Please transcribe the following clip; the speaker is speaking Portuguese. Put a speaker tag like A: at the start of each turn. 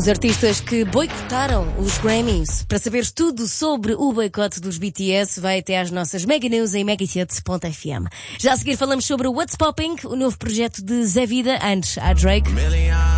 A: Os artistas que boicotaram os Grammys. Para saberes tudo sobre o boicote dos BTS, vai até às nossas Mega News em megahits.fm. Já a seguir falamos sobre o What's Popping, o novo projeto de Zé Vida. Antes, a Drake.